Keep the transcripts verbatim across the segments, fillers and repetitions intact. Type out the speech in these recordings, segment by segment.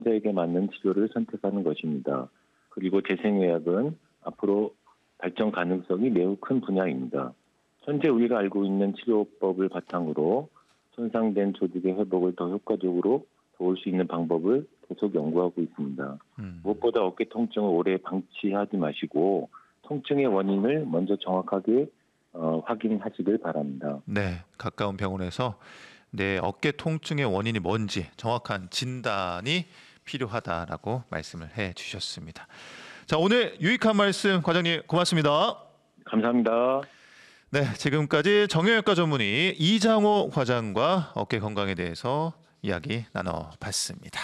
환자에게 맞는 치료를 선택하는 것입니다. 그리고 재생의학은 앞으로 발전 가능성이 매우 큰 분야입니다. 현재 우리가 알고 있는 치료법을 바탕으로 손상된 조직의 회복을 더 효과적으로 도울 수 있는 방법을 계속 연구하고 있습니다. 음. 무엇보다 어깨 통증을 오래 방치하지 마시고 통증의 원인을 먼저 정확하게 어, 확인하시길 바랍니다. 네, 가까운 병원에서 내 어깨 통증의 원인이 뭔지 정확한 진단이 필요하다라고 말씀을 해 주셨습니다. 자, 오늘 유익한 말씀 과장님 고맙습니다. 감사합니다. 네, 지금까지 정형외과 전문의 이장호 과장과 어깨 건강에 대해서 이야기 나눠봤습니다.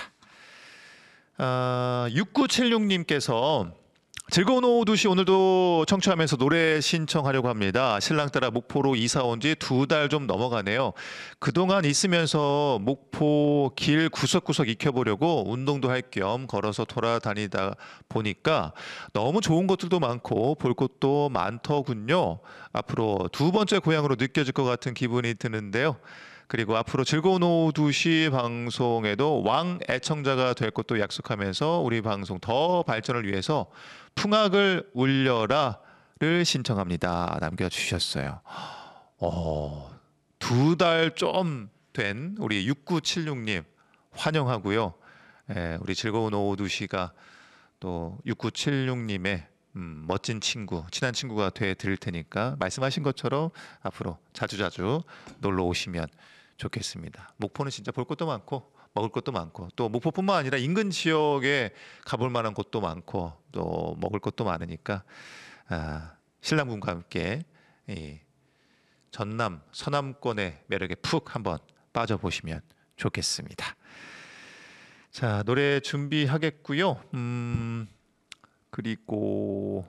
아, 육구칠육 님께서 즐거운 오후 두 시 오늘도 청취하면서 노래 신청하려고 합니다. 신랑 따라 목포로 이사 온 지 두 달 좀 넘어가네요. 그동안 있으면서 목포 길 구석구석 익혀보려고 운동도 할 겸 걸어서 돌아다니다 보니까 너무 좋은 것들도 많고 볼 것도 많더군요. 앞으로 두 번째 고향으로 느껴질 것 같은 기분이 드는데요. 그리고 앞으로 즐거운 오후 두 시 방송에도 왕 애청자가 될 것도 약속하면서 우리 방송 더 발전을 위해서 풍악을 울려라를 신청합니다. 남겨주셨어요. 어, 두 달 좀 된 우리 육구칠육 님 환영하고요. 예, 우리 즐거운 오후 두 시가 또 육구칠육 님의 음, 멋진 친구, 친한 친구가 돼 드릴 테니까 말씀하신 것처럼 앞으로 자주자주 놀러 오시면 좋겠습니다. 목포는 진짜 볼 것도 많고 먹을 것도 많고 또 목포뿐만 아니라 인근 지역에 가볼 만한 곳도 많고 또 먹을 것도 많으니까 아, 신랑분과 함께 이 전남 서남권의 매력에 푹 한번 빠져보시면 좋겠습니다. 자, 노래 준비하겠고요. 음, 그리고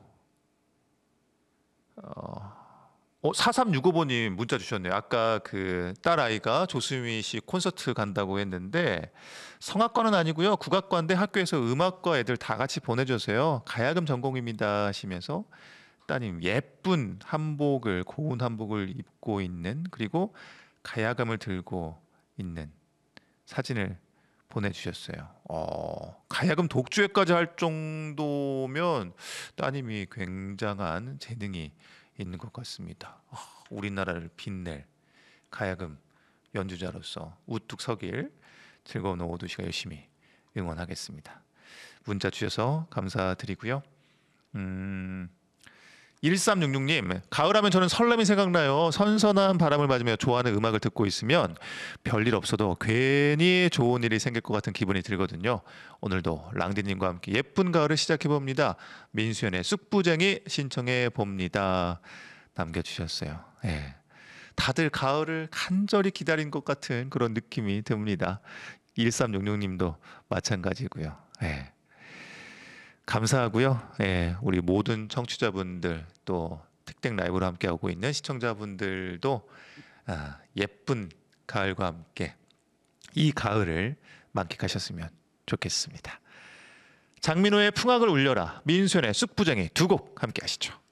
어, 어, 사삼육오 번님 문자 주셨네요. 아까 그 딸아이가 조수미 씨 콘서트 간다고 했는데 성악과는 아니고요. 국악과인데 학교에서 음악과 애들 다 같이 보내줘서요. 가야금 전공입니다 하시면서 따님 예쁜 한복을 고운 한복을 입고 있는 그리고 가야금을 들고 있는 사진을 보내주셨어요. 어, 가야금 독주회까지 할 정도면 따님이 굉장한 재능이 있는 것 같습니다. 어, 우리나라를 빛낼 가야금 연주자로서 우뚝 서길 즐거운 오후 두 시가 열심히 응원하겠습니다. 문자 주셔서 감사드리고요. 음, 일삼육육 님 가을하면 저는 설렘이 생각나요. 선선한 바람을 맞으며 좋아하는 음악을 듣고 있으면 별일 없어도 괜히 좋은 일이 생길 것 같은 기분이 들거든요. 오늘도 랑디님과 함께 예쁜 가을을 시작해봅니다. 민수연의 쑥부쟁이 신청해 봅니다. 남겨주셨어요. 예. 다들 가을을 간절히 기다린 것 같은 그런 느낌이 듭니다. 일삼육육 님도 마찬가지고요. 예. 감사하고요. 예, 우리 모든 청취자분들 또 특典라이브로 함께하고 있는 시청자분들도 아, 예쁜 가을과 함께 이 가을을 만끽하셨으면 좋겠습니다. 장민호의 풍악을 울려라, 민수연의 쑥부쟁이 두 곡 함께 하시죠.